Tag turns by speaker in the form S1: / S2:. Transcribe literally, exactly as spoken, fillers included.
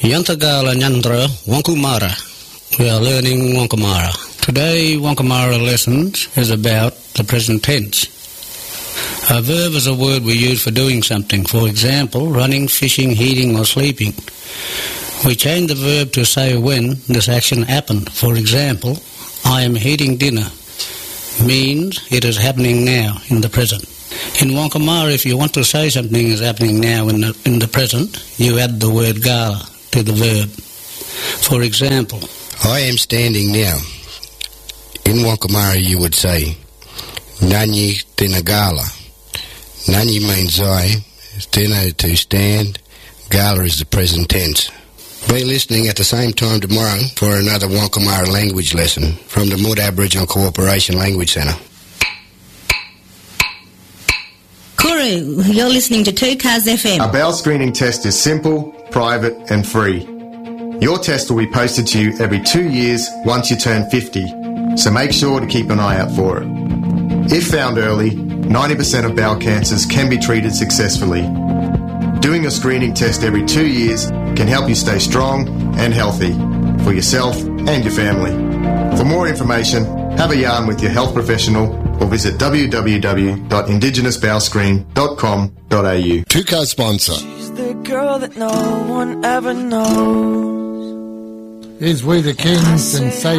S1: Yantagala Nyandra Wankumara. We are learning Wankamara. Today, Wankamara lessons is about the present tense. A verb is a word we use for doing something. For example, running, fishing, eating or sleeping. We change the verb to say when this action happened. For example, I am eating dinner means it is happening now in the present. In Wankamara, if you want to say something is happening now in the, in the present, you add the word gala to the verb. For example,
S2: I am standing now. In Wankamara you would say, Nanyi tena gala. Nanyi means I, tena to stand, gala is the present tense. Be listening at the same time tomorrow for another Wankamara language lesson from the Mood Aboriginal Cooperation Language Centre.
S3: Kuru, you're listening to two Cars F M.
S4: Our bowel screening test is simple, private and free. Your test will be posted to you every two years once you turn fifty, so make sure to keep an eye out for it. If found early, ninety percent of bowel cancers can be treated successfully. Doing a screening test every two years can help you stay strong and healthy for yourself and your family. For more information, have a yarn with your health professional or visit w w w dot indigenous bowel screen dot com dot a u.
S5: Two car sponsor.
S6: She's the girl that no one ever knows.
S7: Here's We the Kings and Say